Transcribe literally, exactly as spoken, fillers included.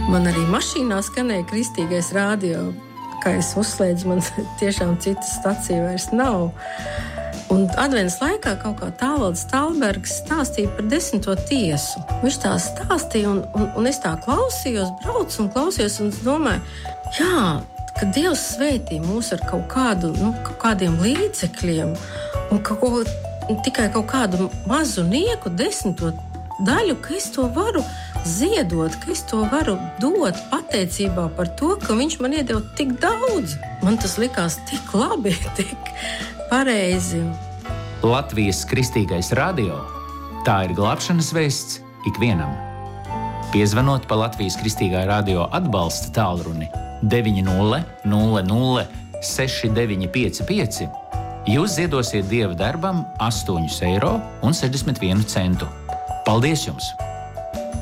Man arī mašīnā skanēja kristīgais radio. Kā es uzslēdzu, man tiešām citas stacija vairs nav. Un adventas laikā kaut kā Tāvalds Talbergs stāstīja par desmito tiesu. Viņš tā stāstīja, un, un, un es tā klausījos, braucu un klausījos, un domāju, jā, ka Dievs svētī mūs ar kaut kādu, nu, kaut kādiem līdzekļiem, un kaut ko, tikai kaut kādu mazu nieku desmito daļu, ka es to varu ziedot, ka es to varu dot pateicībā par to, ka viņš man iedeva tik daudz. Man tas likās tik labi, tik pareizi. Latvijas Kristīgais radio. Tā ir glābšanas vēsts ikvienam. Piezvanot pa Latvijas Kristīgā radio atbalsta tālruni deviņi nulle nulle nulle seši deviņi pieci pieci, jūs ziedosiet Dieva darbam astoņus eiro un sešdesmit vienu centu. Paldies jums!